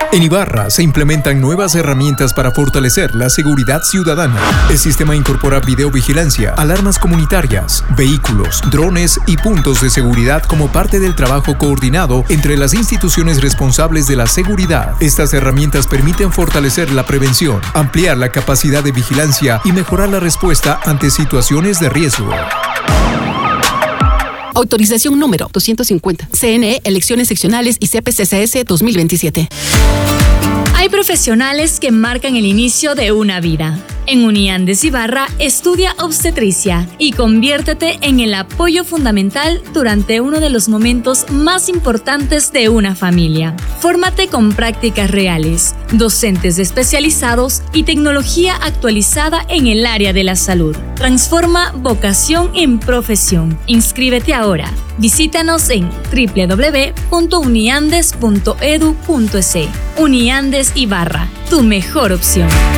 En Ibarra se implementan nuevas herramientas para fortalecer la seguridad ciudadana. El sistema incorpora videovigilancia, alarmas comunitarias, vehículos, drones y puntos de seguridad como parte del trabajo coordinado entre las instituciones responsables de la seguridad. Estas herramientas permiten fortalecer la prevención, ampliar la capacidad de vigilancia y mejorar la respuesta ante situaciones de riesgo. Autorización número 250. CNE, Elecciones Seccionales y CPCCS 2027. Hay profesionales que marcan el inicio de una vida. En Uniandes Ibarra, estudia obstetricia y conviértete en el apoyo fundamental durante uno de los momentos más importantes de una familia. Fórmate con prácticas reales, docentes especializados y tecnología actualizada en el área de la salud. Transforma vocación en profesión. Inscríbete ahora. Visítanos en www.uniandes.edu.es. Uniandes Ibarra, tu mejor opción.